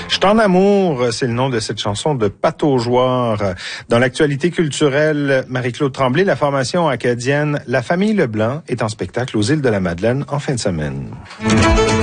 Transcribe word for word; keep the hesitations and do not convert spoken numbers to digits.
Je t'en amour, c'est le nom de cette chanson de Pataugeoire. Dans l'actualité culturelle, Marie-Claude Tremblay, la formation acadienne La Famille Leblanc est en spectacle aux Îles de la Madeleine en fin de semaine.